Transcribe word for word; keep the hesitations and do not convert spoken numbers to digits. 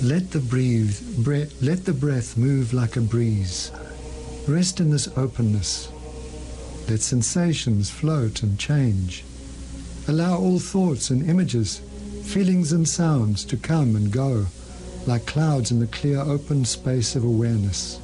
Let the breathe, bre- let the breath move like a breeze. Rest in this openness. Let sensations float and change. Allow all thoughts and images, feelings and sounds to come and go, like clouds in the clear open space of awareness.